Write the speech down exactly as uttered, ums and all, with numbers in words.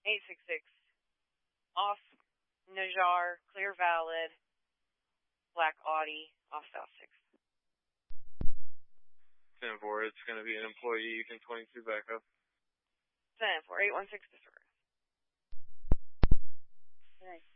eight six six. Off Najar, clear valid, black Audi, off South six. ten four, it's going to be an employee, you can twenty-two back up. ten four, eight one six disregard. Right.